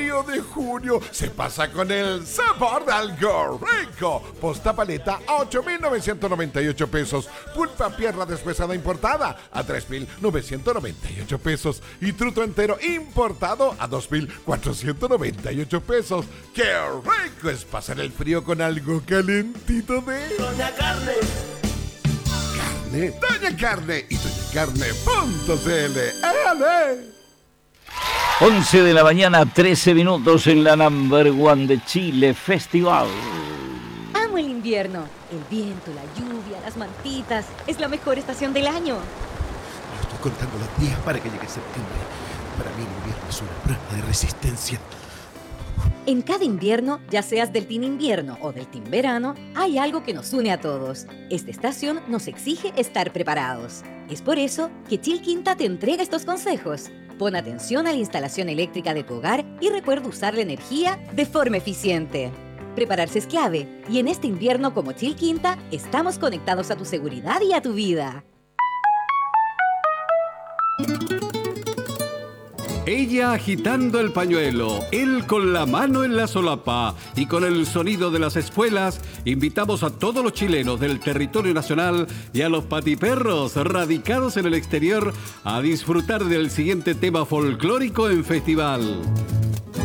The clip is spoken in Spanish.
frío de junio se pasa con el sabor de algo rico. Posta paleta a 8,998 pesos. Pulpa pierna deshuesada importada a 3,998 pesos. Y truto entero importado a 2,498 pesos. ¡Qué rico es pasar el frío con algo calentito de Doña Carne! Doña Carne y doñacarne.cl. ¡Ale! 11 de la mañana, 13 minutos en la Number One de Chile Festival. Amo el invierno. El viento, la lluvia, las mantitas. Es la mejor estación del año. Estoy contando los días para que llegue septiembre. Para mí el invierno es una prueba de resistencia. En cada invierno, ya seas del team invierno o del team verano, hay algo que nos une a todos. Esta estación nos exige estar preparados. Es por eso que Chilquinta te entrega estos consejos. Pon atención a la instalación eléctrica de tu hogar y recuerda usar la energía de forma eficiente. Prepararse es clave y en este invierno como Chilquinta estamos conectados a tu seguridad y a tu vida. Ella agitando el pañuelo, él con la mano en la solapa y con el sonido de las espuelas, invitamos a todos los chilenos del territorio nacional y a los patiperros radicados en el exterior a disfrutar del siguiente tema folclórico en festival.